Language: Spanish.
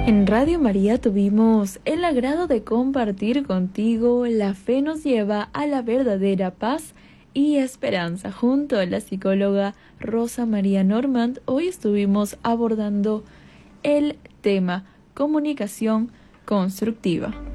En Radio María tuvimos el agrado de compartir contigo La fe nos lleva a la verdadera paz y esperanza. Junto a la psicóloga Rosa María Normand, hoy estuvimos abordando el tema comunicación constructiva.